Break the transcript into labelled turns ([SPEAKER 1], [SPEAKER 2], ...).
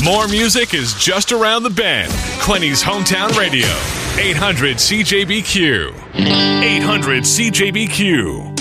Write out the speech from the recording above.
[SPEAKER 1] More music is just around the bend. Quinny's Hometown Radio. 800 CJBQ. 800 CJBQ.